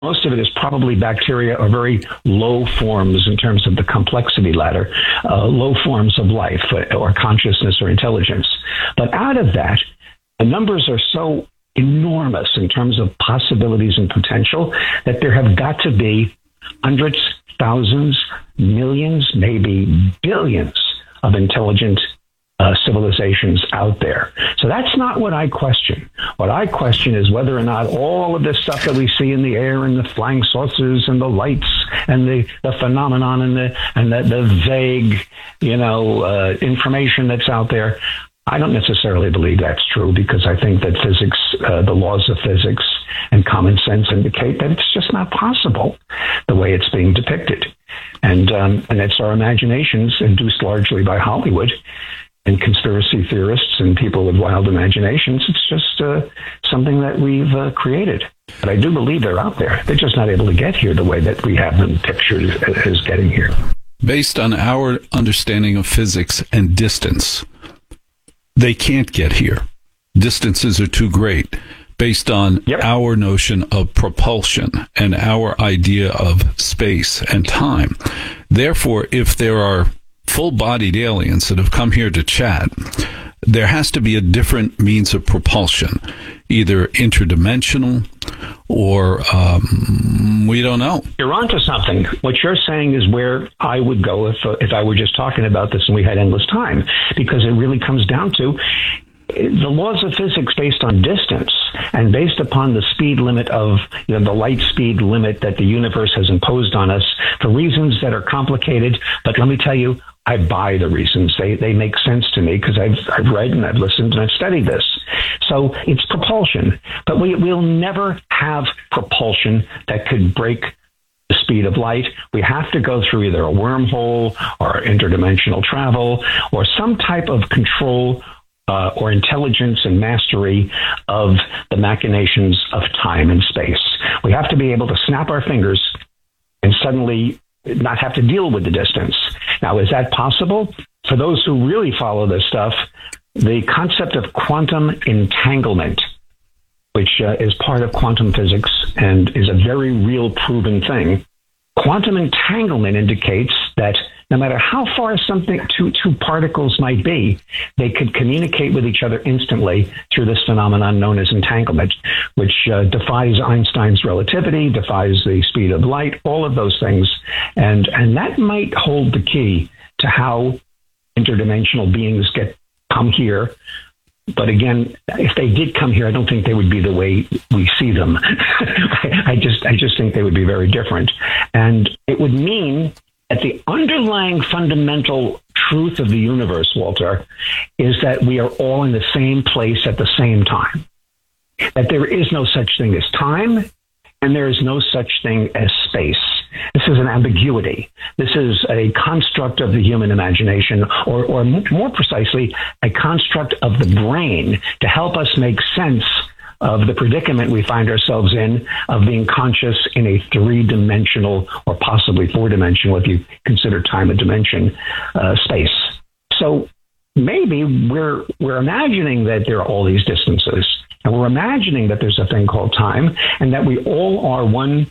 Most of it is probably bacteria or very low forms in terms of the complexity ladder, low forms of life or consciousness or intelligence. But out of that, the numbers are so enormous in terms of possibilities and potential that there have got to be hundreds, thousands, millions, maybe billions of intelligent civilizations out there. So that's not what I question. What I question is whether or not all of this stuff that we see in the air and the flying saucers and the lights and the phenomenon and the vague, information that's out there, I don't necessarily believe that's true, because I think that physics, the laws of physics and common sense indicate that it's just not possible the way it's being depicted. And it's our imaginations, induced largely by Hollywood and conspiracy theorists and people with wild imaginations. It's just something that we've created. But I do believe they're out there. They're just not able to get here the way that we have them pictured as getting here. Based on our understanding of physics and distance, they can't get here. Distances are too great. Based on our notion of propulsion and our idea of space and time. Therefore, if there are full-bodied aliens that have come here to chat, there has to be a different means of propulsion, either interdimensional or we don't know. You're onto something. What you're saying is where I would go if I were just talking about this and we had endless time, because it really comes down to the laws of physics based on distance and based upon the speed limit of the light speed limit that the universe has imposed on us for reasons that are complicated. But let me tell you, I buy the reasons. They make sense to me because I've read and I've listened and I've studied this. So it's propulsion, but we'll never have propulsion that could break the speed of light. We have to go through either a wormhole or interdimensional travel or some type of control or intelligence and mastery of the machinations of time and space. We have to be able to snap our fingers and suddenly not have to deal with the distance. Now, is that possible? For those who really follow this stuff, the concept of quantum entanglement, which is part of quantum physics and is a very real proven thing, quantum entanglement indicates that no matter how far two particles might be, they could communicate with each other instantly through this phenomenon known as entanglement, which defies Einstein's relativity, defies the speed of light, all of those things. And that might hold the key to how interdimensional beings come here. But again, if they did come here, I don't think they would be the way we see them. I just think they would be very different. And it would mean that the underlying fundamental truth of the universe, Walter, is that we are all in the same place at the same time. That there is no such thing as time, and there is no such thing as space. This is an ambiguity. This is a construct of the human imagination, or more precisely, a construct of the brain to help us make sense of the predicament we find ourselves in of being conscious in a three-dimensional or possibly four-dimensional, if you consider time a dimension, space. So maybe we're imagining that there are all these distances, and we're imagining that there's a thing called time, and that we all are we're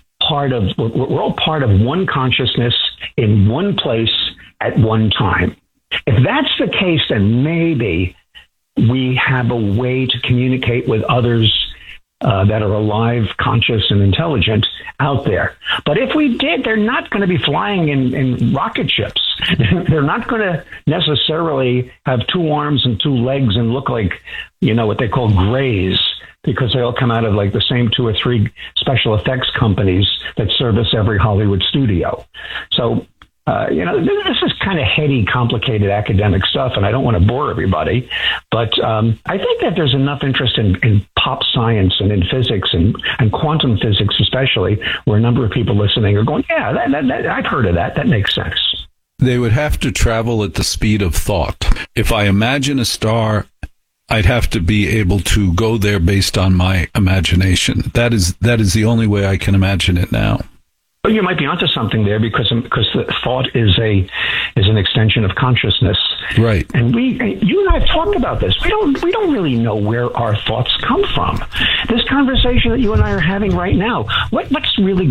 all part of one consciousness in one place at one time. If that's the case, then maybe we have a way to communicate with others that are alive, conscious, and intelligent out there. But if we did, they're not going to be flying in rocket ships. They're not going to necessarily have two arms and two legs and look like, what they call grays, because they all come out of like the same two or three special effects companies that service every Hollywood studio. So, this is kind of heady, complicated academic stuff, and I don't want to bore everybody. But I think that there's enough interest in pop science and in physics and quantum physics especially, where a number of people listening are going, yeah, that I've heard of that. That makes sense. They would have to travel at the speed of thought. If I imagine a star, I'd have to be able to go there based on my imagination. That is the only way I can imagine it now. Well, you might be onto something there because the thought is an extension of consciousness, right? And you and I have talked about this. We don't really know where our thoughts come from. This conversation that you and I are having right now, what's really